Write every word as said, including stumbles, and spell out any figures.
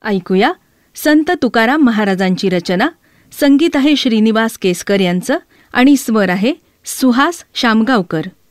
ऐकूया संत तुकाराम महाराजांची रचना. संगीत आहे श्रीनिवास केसकर यांचं आणि स्वर आहे सुहास शामगावकर.